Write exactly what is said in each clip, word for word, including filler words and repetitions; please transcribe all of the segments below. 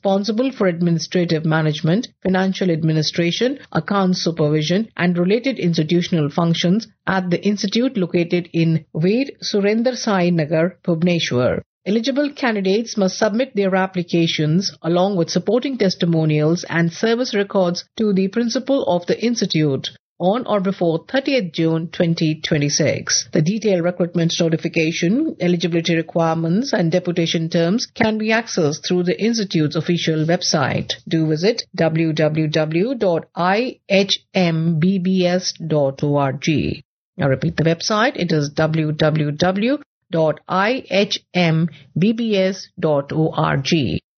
responsible for administrative management, financial administration, accounts supervision, and related institutional functions at the institute located in Veer Surendra Sai Nagar, Bhubaneswar. Eligible candidates must submit their applications along with supporting testimonials and service records to the principal of the institute on or before thirtieth June twenty twenty-six. The detailed recruitment notification, eligibility requirements and deputation terms can be accessed through the institute's official website. Do visit w w w dot i h m b b s dot org. I repeat the website, it is w w w dot i h m b b s dot org.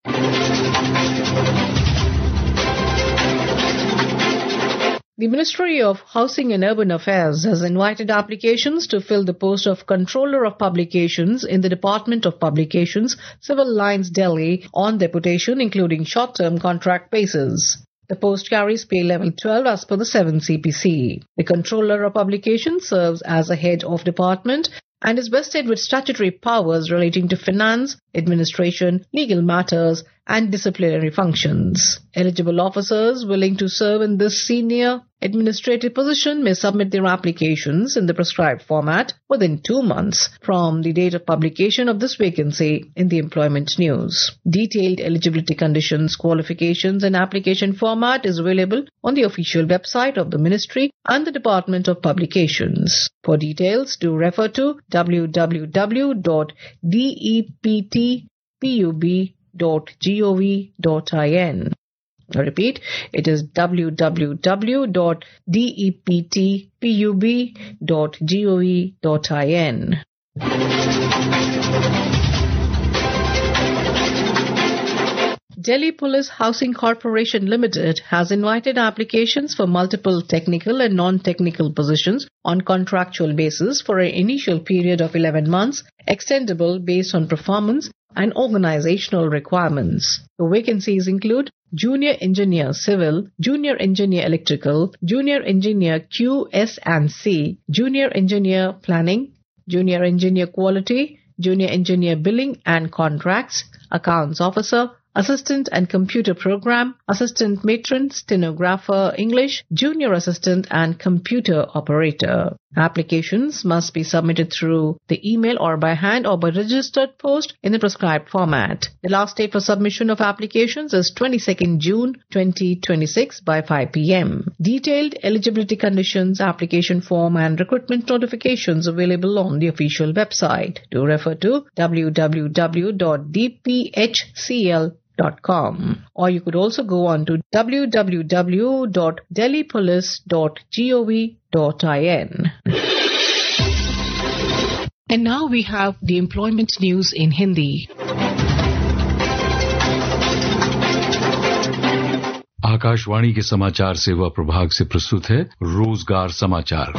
The Ministry of Housing and Urban Affairs has invited applications to fill the post of Controller of Publications in the Department of Publications, Civil Lines, Delhi, on deputation, including short-term contract basis. The post carries pay level twelve as per the seven C P C. The Controller of Publications serves as a head of department and is vested with statutory powers relating to finance, administration, legal matters, and disciplinary functions. Eligible officers willing to serve in this senior administrative position may submit their applications in the prescribed format within two months from the date of publication of this vacancy in the Employment News. Detailed eligibility conditions, qualifications, and application format is available on the official website of the Ministry and the Department of Publications. For details, do refer to w w w dot dept pub dot gov dot in. I repeat, it is w w w dot dept pub dot gov dot in. Delhi Police Housing Corporation Limited has invited applications for multiple technical and non-technical positions on contractual basis for an initial period of eleven months, extendable based on performance and organizational requirements. The vacancies include Junior Engineer Civil, Junior Engineer Electrical, Junior Engineer Q S and C, Junior Engineer Planning, Junior Engineer Quality, Junior Engineer Billing and Contracts, Accounts Officer, Assistant and Computer Program, Assistant Matron, Stenographer English, Junior Assistant and Computer Operator. Applications must be submitted through the email or by hand or by registered post in the prescribed format. The last date for submission of applications is twenty-second June twenty twenty-six by five p m Detailed eligibility conditions, application form and recruitment notifications available on the official website. Do refer to w w w dot d p h c l dot com, or you could also go on to w w w dot delhi police dot gov dot in. And now we have the employment news in Hindi. Akashvani के समाचार सेवा प्रभाग से प्रस्तुत है रोजगार समाचार।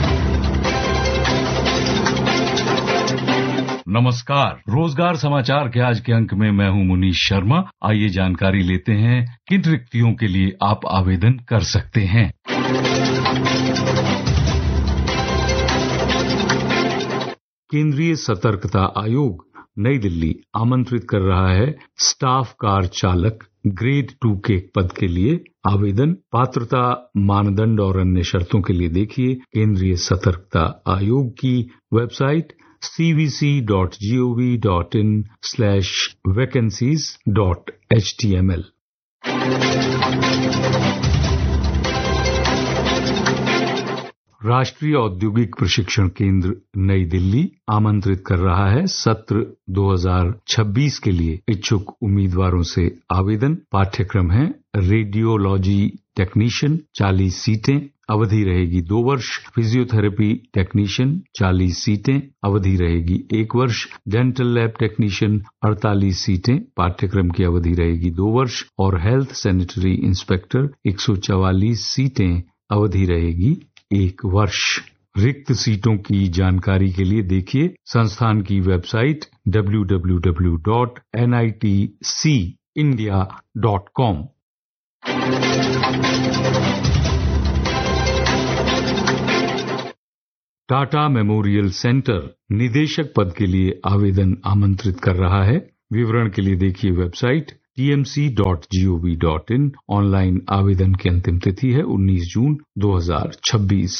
नमस्कार, रोजगार समाचार के आज के अंक में मैं हूं मुनीश शर्मा। आइए जानकारी लेते हैं किन रिक्तियों के लिए आप आवेदन कर सकते हैं। केंद्रीय सतर्कता आयोग नई दिल्ली आमंत्रित कर रहा है स्टाफ कार चालक ग्रेड टू के पद के लिए आवेदन। पात्रता, मानदंड और अन्य शर्तों के लिए देखिए केंद्रीय सतर्कता आयोग की website C we C dot G O V dot in slash vacancies dot H T M L. राष्ट्रीय औद्योगिक प्रशिक्षण केंद्र नई दिल्ली आमंत्रित कर रहा है सत्र दो हज़ार छब्बीस के लिए इच्छुक उम्मीदवारों से आवेदन। पाठ्यक्रम है रेडियोलॉजी टेक्नीशियन, चालीस सीटें, अवधि रहेगी दो वर्ष। फिजियोथेरेपी टेक्नीशियन, चालीस सीटें, अवधि रहेगी एक वर्ष। डेंटल लैब टेक्नीशियन, अड़तालीस सीटें, पाठ्यक्रम की अवधि रहेगी दो वर्ष। और हेल्थ सैनिटरी इंस्पेक्टर, एक सौ चवालीस सीटें, अवधि रहेगी एक वर्ष। रिक्त सीटों की जानकारी के लिए देखिए संस्थान की website W W W dot N I T C India dot com. Tata memorial centre निदेशक पद के लिए आवेदन आमंत्रित कर रहा है। विवरण के लिए देखिए website T M C dot G O V dot in. Online आवेदन की अंतिम तिथि है उन्नीस जून दो हजार छब्बीस।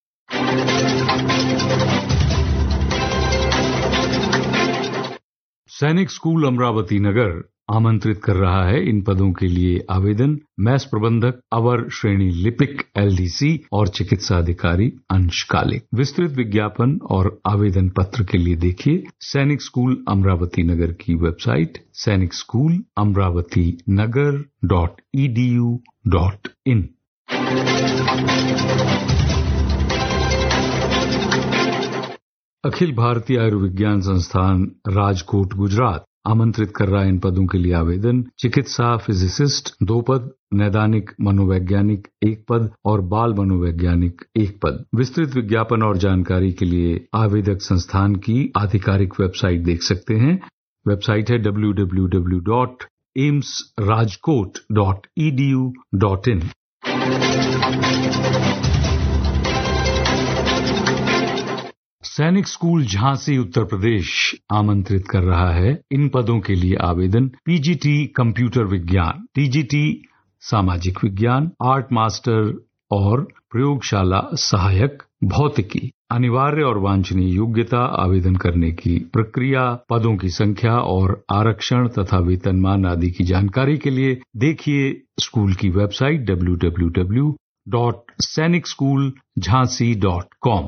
सैनिक स्कूल अमरावती नगर आमंत्रित कर रहा है इन पदों के लिए आवेदन। मैस प्रबंधक, अवर श्रेणी लिपिक एल डी सी और चिकित्सा अधिकारी अंशकालिक। विस्तृत विज्ञापन और आवेदन पत्र के लिए देखिए सैनिक स्कूल अमरावती नगर की वेबसाइट सैनिक school Amravati Nagar dot E D U dot in. Akhil Bharatiya Ayurvigyan संस्थान राजकोट गुजरात आमंत्रित कर रहा है इन पदों के लिए आवेदन। चिकित्सा फिजिसिस्ट दो पद, नैदानिक मनोवैज्ञानिक एक पद और बाल मनोवैज्ञानिक एक पद। विस्तृत विज्ञापन और जानकारी के लिए आवेदक संस्थान की आधिकारिक वेबसाइट देख सकते हैं। वेबसाइट है W W W dot AIIMS Rajkot dot E D U dot in. सैनिक स्कूल झांसी उत्तर प्रदेश आमंत्रित कर रहा है इन पदों के लिए आवेदन। पीजीटी कंप्यूटर विज्ञान, टीजीटी सामाजिक विज्ञान, आर्ट मास्टर और प्रयोगशाला सहायक भौतिकी। अनिवार्य और वांछनीय योग्यता, आवेदन करने की प्रक्रिया, पदों की संख्या और आरक्षण तथा वेतनमान आदि की जानकारी के लिए देखिए स्कूल की website W W W dot सैनिक school Jhansi dot com.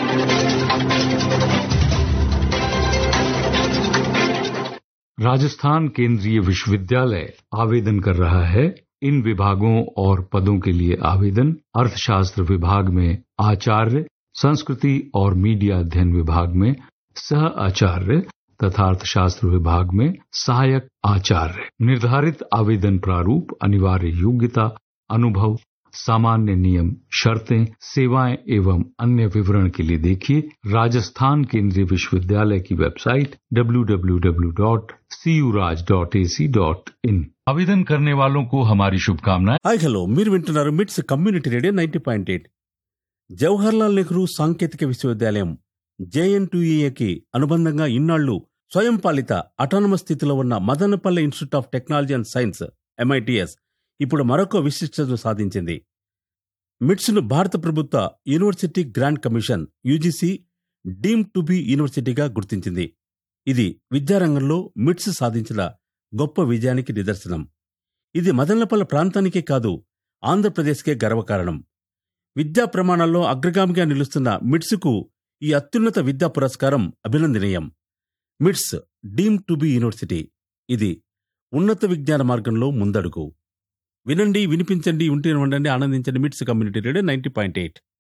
Rajasthan केंद्रीय विश्वविद्यालय आवेदन कर रहा है इन विभागों और पदों के लिए आवेदन। अर्थशास्त्र विभाग में आचार्य, संस्कृति और मीडिया अध्ययन विभाग में सह आचार्य तथा अर्थशास्त्र विभाग में सहायक आचार्य। निर्धारित आवेदन प्रारूप, अनिवार्य योग्यता, अनुभव, सामान्य नियम, शर्तें, सेवाएं एवं अन्य विवरण के लिए देखिए राजस्थान केंद्रीय विश्वविद्यालय की website W W W dot C you Raj dot A C dot in. आवेदन करने वालों को हमारी शुभकामनाएं। హాయ్ హలో, మీరు వింటున్నారు మిట్స్ community radio ninety point eight. Jawaharlal Nehru సాంకేతిక విశ్వవిద్యాలయం జేఎన్టీయూఏకి అనుబంధంగా ఇన్నాళ్లు స్వయం పాలిత అటానమస్ స్థితిలో ఉన్న Madanapalle institute of technology and science MITS ఇప్పుడు మరొక విశిష్టతను సాధించింది. మిట్స్ ను భారత ప్రభుత్వ university grant commission UGC deem to be యూనివర్సిటీగా గుర్తించింది. ఇది విద్యారంగంలో మిట్స్ సాధించిన గొప్ప విజయానికి నిదర్శనం. ఇది మదనపల్లె ప్రాంతానికే కాదు, ఆంధ్రప్రదేశ్కే గర్వకారణం. విద్యా ప్రమాణాల్లో అగ్రగామిగా నిలుస్తున్న మిట్స్కు ఈ అత్యున్నత విద్యా పురస్కారం అభినందనీయం. మిట్స్ డీమ్ టు బి యూనివర్సిటీ, ఇది ఉన్నత విజ్ఞాన మార్గంలో ముందడుగు. వినండి, వినిపించండి, ఉంటే ఉండండి, ఆనందించండి. మిట్స్ community radio ninety point eight.